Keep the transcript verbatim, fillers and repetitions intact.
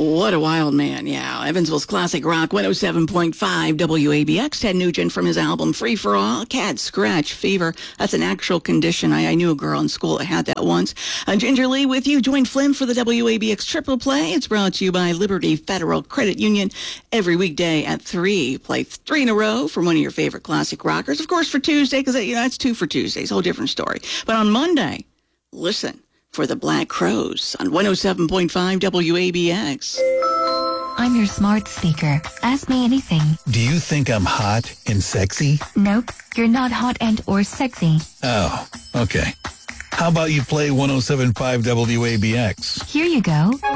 What a wild man, yeah. Evansville's Classic Rock one oh seven point five W A B X. Ted Nugent from his album Free for All. Cat scratch fever. That's an actual condition. I, I knew a girl in school that had that once. Uh, Ginger Lee with you. Join Flynn for the W A B X Triple Play. It's brought to you by Liberty Federal Credit Union every weekday at three. Play three in a row from one of your favorite classic rockers. Of course, for Tuesday, because you know, that's two for Tuesdays. Whole different story. But on Monday, listen for the Black Crowes on one oh seven point five W A B X. I'm your smart speaker. Ask me anything. Do you think I'm hot and sexy? Nope, you're not hot and or sexy. Oh, okay. How about you play one oh seven point five W A B X? Here you go.